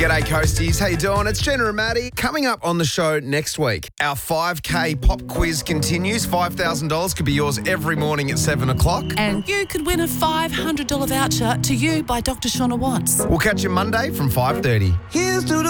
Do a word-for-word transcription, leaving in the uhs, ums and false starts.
G'day, Coasties. How you doing? It's Jenna and Maddie. Coming up on the show next week, our five K pop quiz continues. five thousand dollars could be yours every morning at seven o'clock. And you could win a five hundred dollars voucher to you by Doctor Shauna Watts. We'll catch you Monday from five thirty. Here's to the